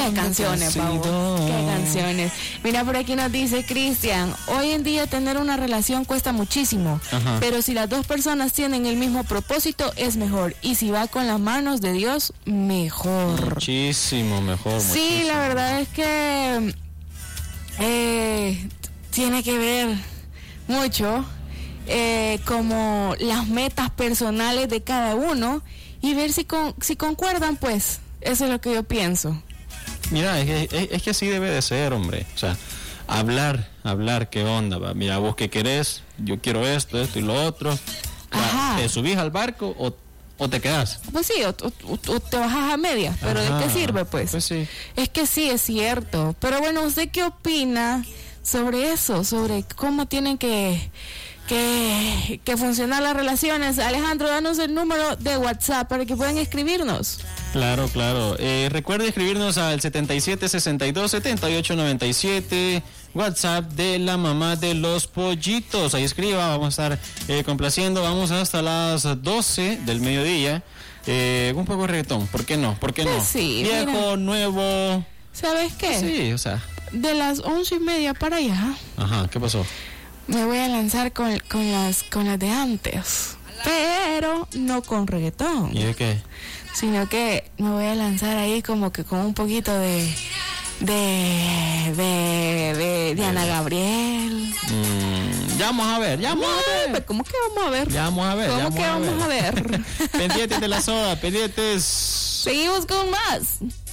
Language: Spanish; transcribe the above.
Qué canciones, Pavo. Qué canciones. Mira, por aquí nos dice Cristian, hoy en día tener una relación cuesta muchísimo, pero si las dos personas tienen el mismo propósito es mejor, y si va con las manos de Dios, mejor. Muchísimo mejor. Sí, muchísimo. la verdad es que tiene que ver mucho como las metas personales de cada uno y ver si concuerdan, pues. Eso es lo que yo pienso. Mira, es que así debe de ser, hombre. O sea, hablar, qué onda, va. Mira, vos qué querés, yo quiero esto y lo otro. ¿Te subís al barco o te quedás? Pues sí, o te bajas a medias, pero ¿de qué sirve, pues? Pues sí. Es que sí, es cierto. Pero bueno, ¿usted qué opina sobre eso? Sobre cómo tienen que funcionar las relaciones. Alejandro, danos el número de WhatsApp para que puedan escribirnos. Claro. Recuerde escribirnos al 7762-7897, WhatsApp de la mamá de los pollitos. Ahí escriba, vamos a estar complaciendo. Vamos hasta las 12 del mediodía. Un poco de reggaetón, ¿por qué no? Pues sí, viejo, mira, nuevo. ¿sabes qué? Sí, o sea. De las 11:30 para allá. Ajá, ¿qué pasó? Me voy a lanzar con las de antes, pero no con reggaetón. ¿Y de qué? Sino que me voy a lanzar ahí como que con un poquito de Ana Gabriel. Ya vamos a ver. ¿Cómo que vamos a ver? Ya vamos a ver. ¿Cómo que vamos a ver? Pendientes de la soda, pendientes. Seguimos con más.